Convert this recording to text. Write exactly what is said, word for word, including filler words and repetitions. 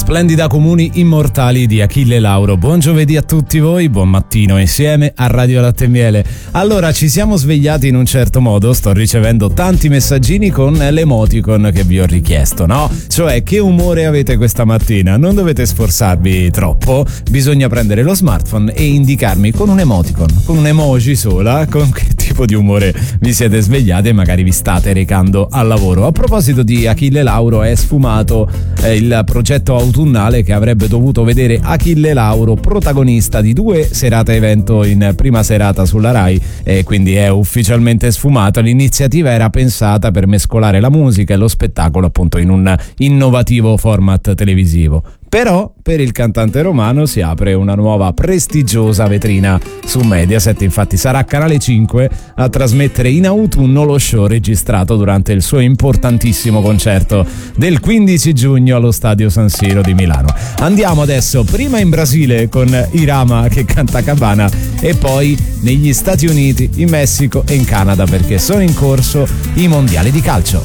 Splendida Comuni Immortali di Achille Lauro. Buon giovedì a tutti voi, buon mattino insieme a Radio Latte e Miele. Allora, ci siamo svegliati in un certo modo, sto ricevendo tanti messaggini con l'emoticon che vi ho richiesto, no? Cioè, che umore avete questa mattina? Non dovete sforzarvi troppo, bisogna prendere lo smartphone e indicarmi con un emoticon, con un emoji sola, con che tipo di umore vi siete svegliati e magari vi state recando al lavoro. A proposito di Achille Lauro, è sfumato eh, il progetto autunnale che avrebbe dovuto vedere Achille Lauro protagonista di due serate evento in prima serata sulla Rai, e quindi è ufficialmente sfumato. L'iniziativa era pensata per mescolare la musica e lo spettacolo appunto in un innovativo format televisivo. Però per il cantante romano si apre una nuova prestigiosa vetrina su Mediaset, infatti sarà Canale cinque a trasmettere in autunno lo show registrato durante il suo importantissimo concerto del quindici giugno allo Stadio San Siro di Milano. Andiamo adesso prima in Brasile con Irama che canta Cabana e poi negli Stati Uniti, in Messico e in Canada perché sono in corso i mondiali di calcio.